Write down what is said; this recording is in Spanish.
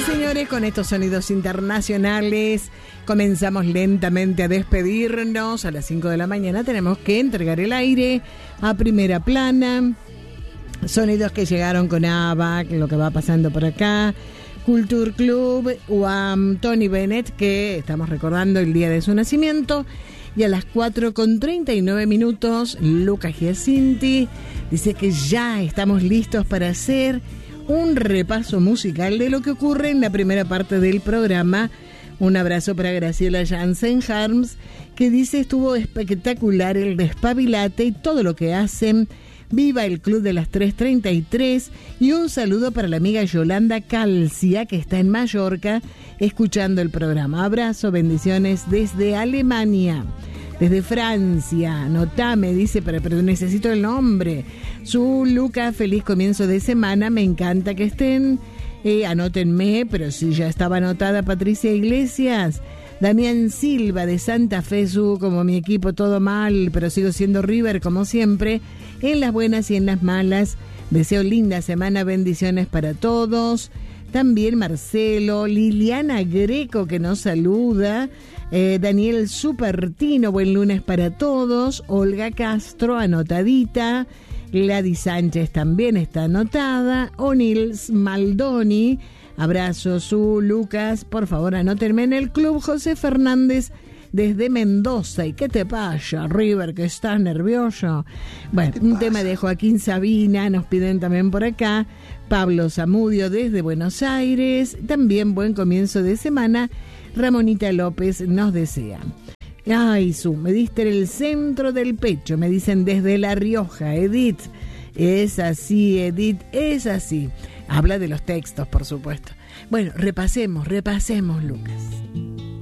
señores, con estos sonidos internacionales comenzamos lentamente a despedirnos. A las 5 de la mañana tenemos que entregar el aire a Primera Plana. Sonidos que llegaron con ABBA, lo que va pasando por acá. Culture Club, Tony Bennett, que estamos recordando el día de su nacimiento. Y a las 4:39, Lucas Giacinti dice que ya estamos listos para hacer un repaso musical de lo que ocurre en la primera parte del programa. Un abrazo para Graciela Jansen Harms, que dice estuvo espectacular el despabilate y todo lo que hacen. Viva el Club de las 3:33. Y un saludo para la amiga Yolanda Calcia, que está en Mallorca escuchando el programa. Abrazo, bendiciones desde Alemania. Desde Francia, anotame, dice, pero necesito el nombre. Su Luca, feliz comienzo de semana, me encanta que estén. Anótenme, pero si ya estaba anotada Patricia Iglesias. Damián Silva de Santa Fe, como mi equipo, todo mal, pero sigo siendo River como siempre, en las buenas y en las malas. Deseo linda semana, bendiciones para todos. También Marcelo, Liliana Greco que nos saluda, Daniel Supertino, buen lunes para todos. Olga Castro, anotadita. Gladys Sánchez también está anotada. O'Neill Maldoni, abrazo. Su Lucas, por favor anótenme en el club. José Fernández desde Mendoza. ¿Y qué te pasa, River, que estás nervioso? Bueno, un tema de Joaquín Sabina, nos piden también por acá. Pablo Zamudio desde Buenos Aires, también buen comienzo de semana. Ramonita López nos desea. Ay, me diste en el centro del pecho, me dicen desde La Rioja. Edith, es así, Edith, es así. Habla de los textos, por supuesto. Bueno, repasemos, Lucas.